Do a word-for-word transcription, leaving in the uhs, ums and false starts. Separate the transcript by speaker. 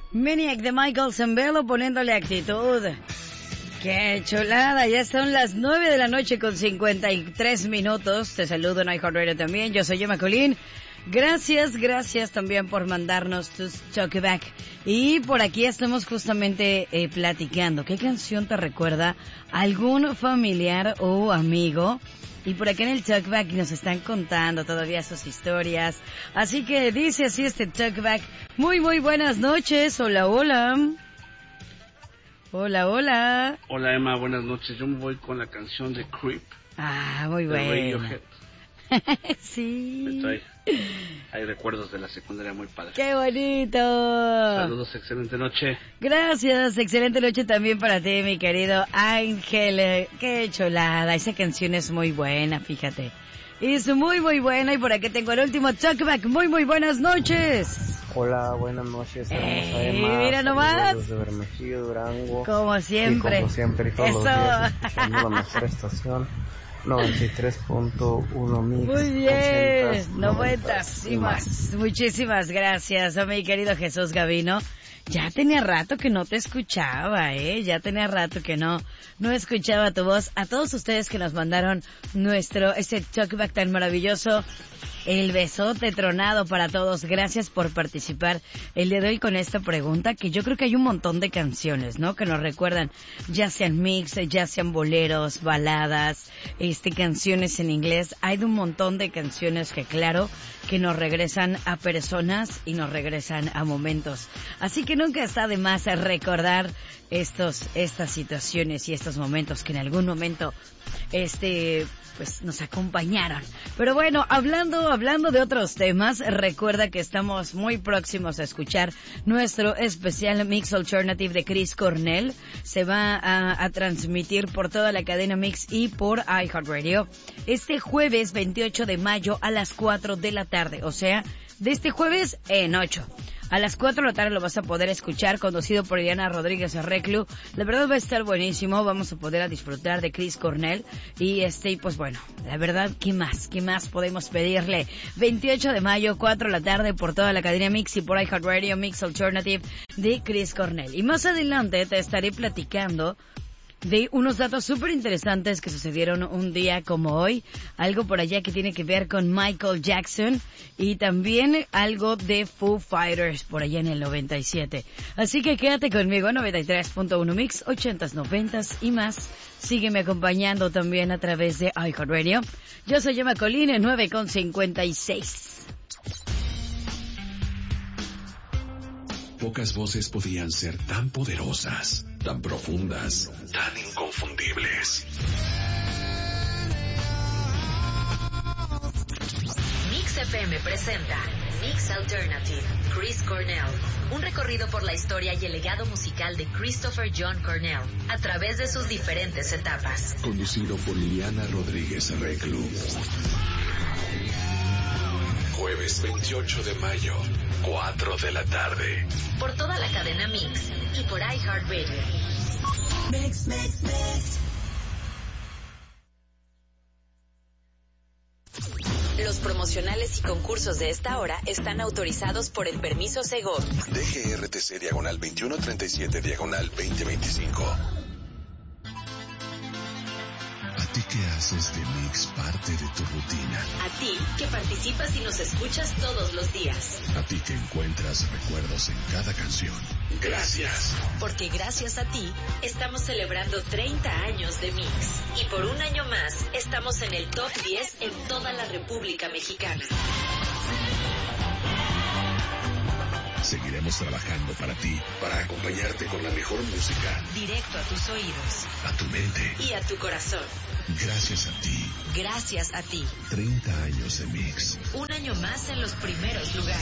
Speaker 1: Maniac de Michael Zambello poniéndole actitud. ¡Qué chulada! Ya son las nueve de la noche con cincuenta y tres minutos. Te saludo en iHeartRadio también. Yo soy Emma Colín. Gracias, gracias también por mandarnos tus talkback. Y por aquí estamos justamente eh, platicando. ¿Qué canción te recuerda a algún familiar o amigo? Y por aquí en el talkback nos están contando todavía sus historias. Así que dice así este talkback. Muy, muy buenas noches. Hola, hola. Hola, hola.
Speaker 2: Hola, Emma, buenas noches. Yo me voy con la canción de Creep.
Speaker 1: Ah, muy buena. Sí.
Speaker 2: Estoy, hay recuerdos de la secundaria muy padres.
Speaker 1: ¡Qué bonito!
Speaker 2: Saludos, excelente noche.
Speaker 1: Gracias, excelente noche también para ti, mi querido Ángel. ¡Qué chulada! Esa canción es muy buena, fíjate. Es muy, muy buena. Y por aquí tengo el último talkback. Muy, muy buenas noches.
Speaker 3: Hola, buenas noches.
Speaker 1: Eh, mira nomás.
Speaker 3: Desde Bermejillo, Durango.
Speaker 1: Como siempre.
Speaker 3: Y como siempre, todos
Speaker 1: Eso.
Speaker 3: los días escuchando la mejor estación. noventa y tres punto uno Mix.
Speaker 1: Muy bien,
Speaker 3: noventa
Speaker 1: y más. Muchísimas gracias a mi querido Jesús Gavino. Ya tenía rato que no te escuchaba, ¿eh? Ya tenía rato que no, no escuchaba tu voz. A todos ustedes que nos mandaron nuestro, ese talkback tan maravilloso. El besote tronado para todos. Gracias por participar el día de hoy con esta pregunta, que yo creo que hay un montón de canciones, ¿no? Que nos recuerdan, ya sean mix, ya sean boleros, baladas, este, canciones en inglés. Hay de un montón de canciones que, claro, que nos regresan a personas y nos regresan a momentos. Así que nunca está de más recordar estos, estas situaciones y estos momentos que en algún momento, este, pues nos acompañaron. Pero bueno, hablando, hablando de otros temas, recuerda que estamos muy próximos a escuchar nuestro especial Mix Alternative de Chris Cornell. Se va a, a transmitir por toda la cadena Mix y por iHeartRadio este jueves veintiocho de mayo a las cuatro de la tarde. O sea, de este jueves en ocho. A las cuatro de la tarde lo vas a poder escuchar, conducido por Diana Rodríguez Reclu. La verdad va a estar buenísimo, vamos a poder a disfrutar de Chris Cornell. Y este, pues bueno, la verdad, ¿qué más? ¿Qué más podemos pedirle? veintiocho de mayo, cuatro de la tarde, por toda la cadena Mix y por iHeartRadio, Mix Alternative de Chris Cornell. Y más adelante te estaré platicando de unos datos súper interesantes que sucedieron un día como hoy. Algo por allá que tiene que ver con Michael Jackson y también algo de Foo Fighters por allá en el noventa y siete. Así que quédate conmigo, noventa y tres punto uno Mix, ochentas, noventas y más. Sígueme acompañando también a través de iHeartRadio. Yo soy Emma Colín, nueve con cincuenta y seis.
Speaker 4: Pocas voces podían ser tan poderosas, tan profundas, tan inconfundibles.
Speaker 5: Mix F M presenta Mix Alternative, Chris Cornell. Un recorrido por la historia y el legado musical de Christopher John Cornell a través de sus diferentes etapas.
Speaker 4: Conducido por Liliana Rodríguez Reclu. Jueves veintiocho de mayo, cuatro de la tarde.
Speaker 5: Por toda la cadena Mix y por iHeartRadio. Mix, mix, mix. Los promocionales y concursos de esta hora están autorizados por el permiso Segov.
Speaker 4: D G R T C diagonal veintiuno treinta y siete diagonal veinte veinticinco. ¿A ti que haces de Mix parte de tu rutina?
Speaker 5: A ti que participas y nos escuchas todos los días.
Speaker 4: A ti que encuentras recuerdos en cada canción. Gracias.
Speaker 5: Porque gracias a ti estamos celebrando treinta años de Mix. Y por un año más estamos en el top diez en toda la República Mexicana.
Speaker 4: Seguiremos trabajando para ti, para acompañarte con la mejor música.
Speaker 5: Directo a tus oídos.
Speaker 4: A tu mente.
Speaker 5: Y a tu corazón.
Speaker 4: Gracias a ti.
Speaker 5: Gracias a ti.
Speaker 4: treinta años de Mix.
Speaker 5: Un año más en los primeros lugares.